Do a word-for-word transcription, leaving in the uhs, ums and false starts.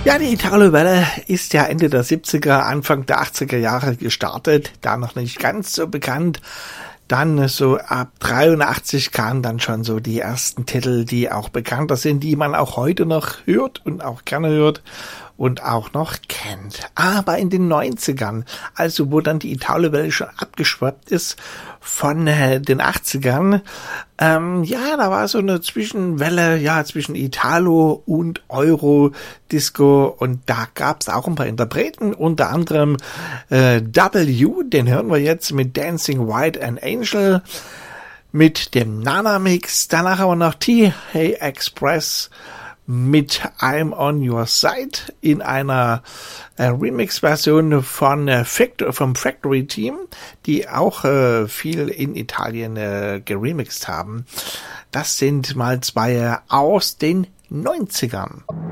Ja, die Italo-Welle ist ja Ende der siebziger, Anfang der achtziger Jahre gestartet, da noch nicht ganz so bekannt. Dann so ab dreiundachtzig kamen dann schon so die ersten Titel, die auch bekannter sind, die man auch heute noch hört und auch gerne hört und auch noch kennt. Aber in den neunzigern, also wo dann die Italo-Welle schon abgeschwappt ist von äh, den achtzigern, ähm, ja, da war so eine Zwischenwelle, ja, zwischen Italo und Euro-Disco und da gab's auch ein paar Interpreten, unter anderem äh, W, den hören wir jetzt mit Dancing White and Angel, mit dem Nana-Mix, danach aber noch T-Hey Express mit I'm on Your Side in einer äh, Remix-Version von äh, Fact- vom Factory Team, die auch äh, viel in Italien äh, geremixed haben. Das sind mal zwei aus den neunzigern.